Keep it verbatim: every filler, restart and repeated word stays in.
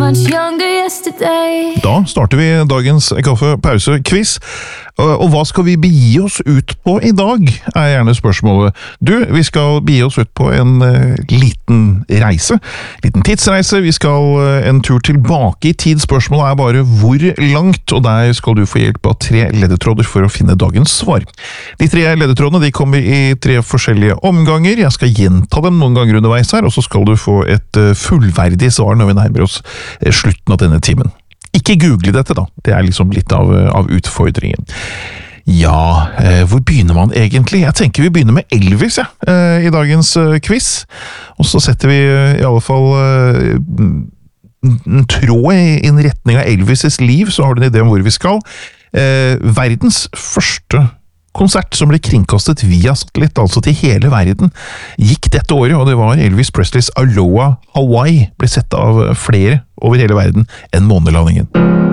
much younger yesterday. Da starter vi dagens kaffepause-quiz. Og hva skal vi begi oss ut på i dag, er gjerne spørsmålet. Du, vi skal begi oss ut på en uh, liten reise, liten tidsreise. Vi skal uh, en tur tilbake i tid. Spørsmålet er bare hvor langt, og der skal du få hjelp av tre ledetråder for å finne dagens svar. De tre ledetrådene de kommer i tre forskjellige omganger. Jeg skal gjenta dem noen ganger underveis her, og så skal du få et uh, fullverdig svar når vi nærmer oss uh, slutten av denne timen. Ikke google dette da, det er liksom litt av, av utfordringen. Ja, eh, hvor begynner man egentlig? Jeg tenker vi begynner med Elvis ja, eh, i dagens eh, quiz. Og så setter vi eh, i alle fall eh, en tråd i en retning av Elvis' liv, så har du en idé om hvor vi skal. Eh, verdens første konsert som ble kringkastet via satellitt, altså til hele verden, gikk dette året, og det var Elvis Presleys Aloha Hawaii, ble sett av flere over hele verden enn månelandingen.